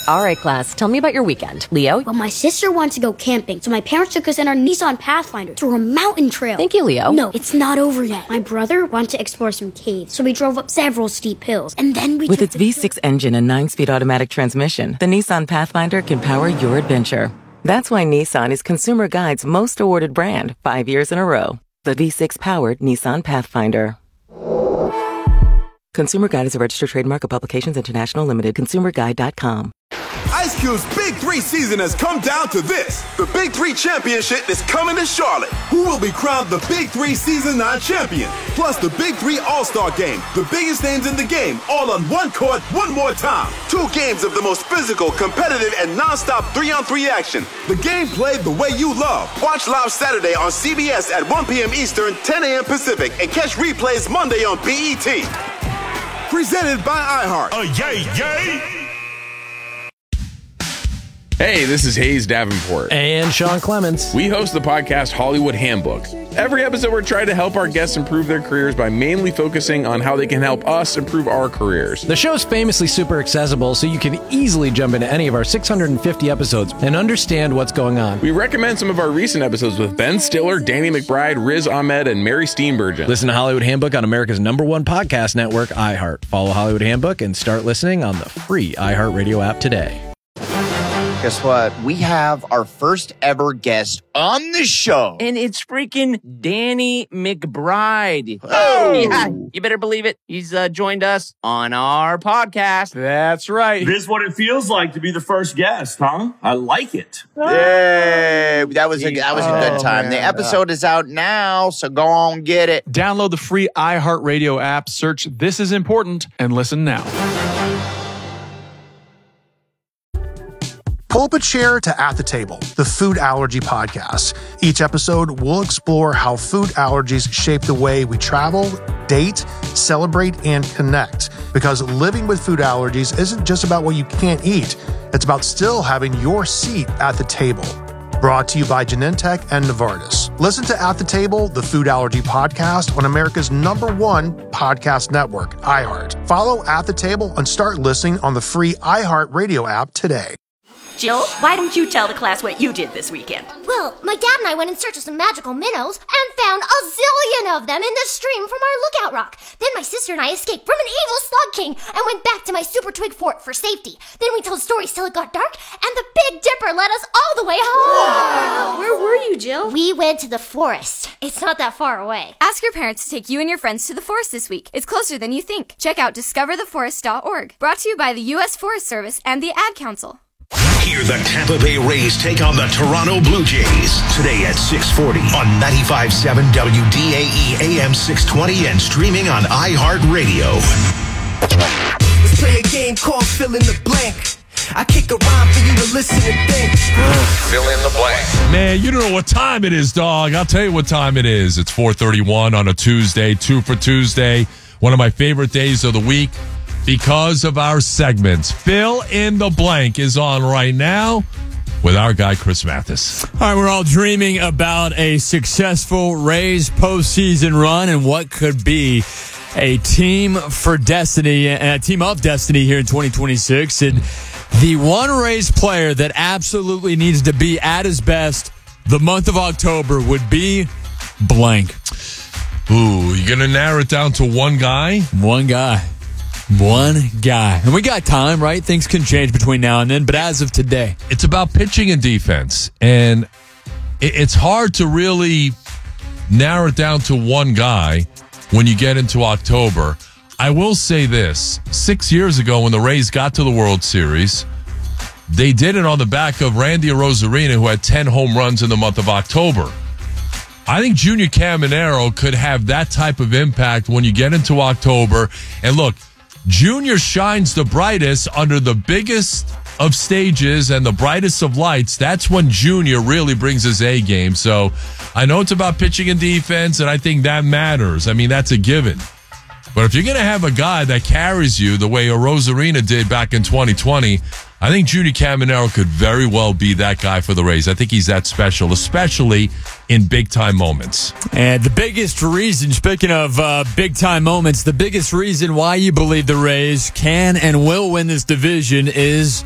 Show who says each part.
Speaker 1: All right, class, tell me about your weekend. Leo?
Speaker 2: Well, my sister wanted to go camping, so my parents took us in our Nissan Pathfinder to a mountain trail.
Speaker 1: Thank you, Leo.
Speaker 2: No, it's not over yet. My brother wanted to explore some caves, so we drove up several steep hills, and then we
Speaker 3: With its V6 engine and 9-speed automatic transmission, the Nissan Pathfinder can power your adventure. That's why Nissan is Consumer Guide's most awarded brand 5 years in a row. The V6-powered Nissan Pathfinder. Consumer Guide is a registered trademark of Publications International Limited. ConsumerGuide.com.
Speaker 4: Ice Cube's Big 3 season has come down to this. The Big 3 Championship is coming to Charlotte. Who will be crowned the Big 3 Season 9 champion? Plus the Big 3 All-Star Game. The biggest names in the game, all on one court, one more time. 2 games of the most physical, competitive, and non-stop 3-on-3 action. The game played the way you love. Watch live Saturday on CBS at 1 p.m. Eastern, 10 a.m. Pacific, and catch replays Monday on BET. Presented by iHeart.
Speaker 5: Yay! Hey, this is Hayes Davenport.
Speaker 6: And Sean Clements.
Speaker 5: We host the podcast Hollywood Handbook. Every episode, we're trying to help our guests improve their careers by mainly focusing on how they can help us improve our careers.
Speaker 6: The show's famously super accessible, so you can easily jump into any of our 650 episodes and understand what's going on.
Speaker 5: We recommend some of our recent episodes with Ben Stiller, Danny McBride, Riz Ahmed, and Mary Steenburgen.
Speaker 6: Listen to Hollywood Handbook on America's #1 podcast network, iHeart. Follow Hollywood Handbook and start listening on the free iHeartRadio app today.
Speaker 7: Guess what? We have our first ever guest on the show.
Speaker 8: And it's freaking Danny McBride.
Speaker 7: Oh!
Speaker 8: Yeah, you better believe it. He's joined us on our podcast.
Speaker 6: That's right.
Speaker 9: This is what it feels like to be the first guest, huh? I like it.
Speaker 7: Yay! That was a good time.
Speaker 6: Man.
Speaker 7: The episode is out now, so go on get it.
Speaker 10: Download the free iHeartRadio app, search This Is Important, and listen now.
Speaker 11: Pull up a chair to At the Table, the food allergy podcast. Each episode, we'll explore how food allergies shape the way we travel, date, celebrate, and connect. Because living with food allergies isn't just about what you can't eat. It's about still having your seat at the table. Brought to you by Genentech and Novartis. Listen to At the Table, the food allergy podcast on America's #1 podcast network, iHeart. Follow At the Table and start listening on the free iHeartRadio app today.
Speaker 12: Jill, why don't you tell the class what you did this weekend?
Speaker 13: Well, my dad and I went in search of some magical minnows and found a zillion of them in the stream from our lookout rock. Then my sister and I escaped from an evil slug king and went back to my super twig fort for safety. Then we told stories till it got dark, and the Big Dipper led us all the way home.
Speaker 2: Wow. Where were you, Jill?
Speaker 13: We went to the forest. It's not that far away.
Speaker 14: Ask your parents to take you and your friends to the forest this week. It's closer than you think. Check out discovertheforest.org. Brought to you by the U.S. Forest Service and the Ad Council.
Speaker 15: Hear the Tampa Bay Rays take on the Toronto Blue Jays today at 6:40 on 95.7 WDAE AM 620 and streaming on iHeartRadio.
Speaker 16: Let's play a game called Fill in the Blank. I kick a rhyme for you to listen and think.
Speaker 17: Fill in the blank. Man, you don't know what time it is, dog. I'll tell you what time it is. It's 4:31 on a Tuesday, 2 for Tuesday. One of my favorite days of the week. Because of our segments. Fill in the Blank is on right now with our guy, Chris Mathis.
Speaker 18: All right, we're all dreaming about a successful Rays postseason run and what could be a team for destiny, a team of destiny here in 2026. And the one Rays player that absolutely needs to be at his best the month of October would be blank.
Speaker 17: Ooh, you're going to narrow it down to one guy?
Speaker 18: One guy. And we got time, right? Things can change between now and then, but as of today,
Speaker 17: it's about pitching and defense. And it's hard to really narrow it down to one guy when you get into October. I will say this. 6 years ago when the Rays got to the World Series, they did it on the back of Randy Arozarena, who had 10 home runs in the month of October. I think Junior Caminero could have that type of impact when you get into October. And look, Junior shines the brightest under the biggest of stages and the brightest of lights. That's when Junior really brings his A game. So I know it's about pitching and defense, and I think that matters. I mean, that's a given. But if you're going to have a guy that carries you the way Arozarena did back in 2020, I think Junior Caminero could very well be that guy for the Rays. I think he's that special, especially in big-time moments.
Speaker 18: And the biggest reason, speaking of big-time moments, the biggest reason why you believe the Rays can and will win this division is